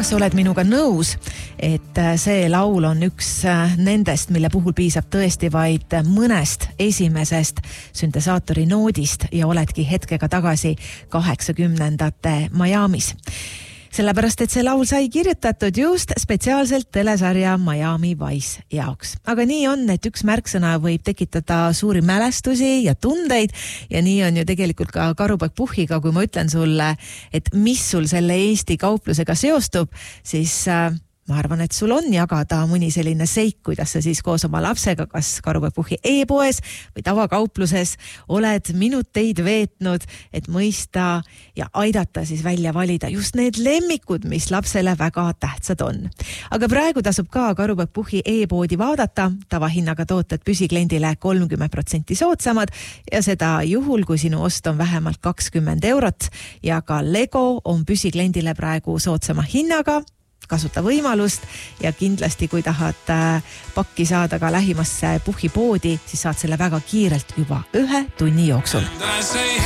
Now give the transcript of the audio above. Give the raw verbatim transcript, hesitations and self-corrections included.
kas oled minuga nõus, et see laul on üks nendest, mille puhul piisab tõesti vaid mõnest esimesest süntesaatori noodist ja oledki hetkega tagasi kaheksakümnendate Miami's. Sellepärast, et see laul sai kirjutatud just spetsiaalselt telesarja Miami Vice jaoks. Aga nii on, et üks märksõna võib tekitada suuri mälestusi ja tundeid ja nii on ju tegelikult ka Karupoeg Puhhiga, kui ma ütlen sulle, et mis sul selle Eesti kauplusega seostub, siis äh, ma arvan, et sul on jagada mõni selline seik, kuidas sa siis koos oma lapsega, kas Karupoeg Puhhi e-poes või tavakaupluses oled minuteid veetnud, et mõista ja aidata siis välja valida just need lemmikud, mis lapsele väga tähtsad on. Aga praegu tasub ka Karupoeg Puhhi e-poodi vaadata, tavahinnaga tooted püsikliendile kolmkümmend protsenti soodsamad ja seda juhul, kui sinu ost on vähemalt kakskümmend eurot ja ka Lego on püsikliendile praegu soodsama hinnaga. Kasuta võimalust ja kindlasti, kui tahad pakki saada ka lähimasse Puhhi poodi, siis saad selle väga kiirelt juba ühe tunni jooksul.